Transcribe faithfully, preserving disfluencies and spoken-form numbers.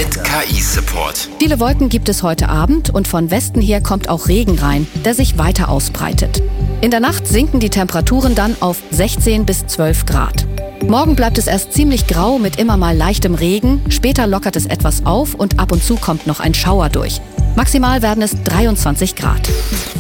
mit K I-Support. Viele Wolken gibt es heute Abend und von Westen her kommt auch Regen rein, der sich weiter ausbreitet. In der Nacht sinken die Temperaturen dann auf sechzehn bis zwölf Grad. Morgen bleibt es erst ziemlich grau mit immer mal leichtem Regen, später lockert es etwas auf und ab und zu kommt noch ein Schauer durch. Maximal werden es dreiundzwanzig Grad.